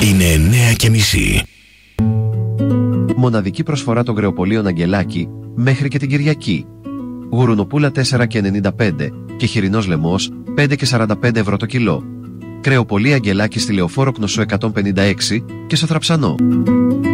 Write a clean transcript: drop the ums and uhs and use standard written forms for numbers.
Είναι 9:30. Μοναδική προσφορά των κρεοπολίων Αγγελάκη μέχρι και την Κυριακή. Γουρουνοπούλα 4,95 και χοιρινός λαιμός 5,45 ευρώ το κιλό. Κρεοπολία Αγγελάκη στη Λεωφόρο Κνωσό 156 και στο Θραψανό.